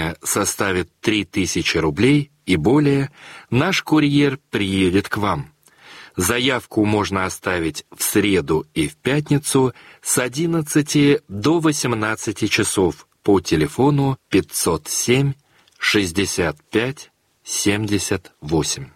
сумма составит 3000 рублей и более, наш курьер приедет к вам. Заявку можно оставить в среду и в пятницу с 11 до 18 часов по телефону 507 65 78.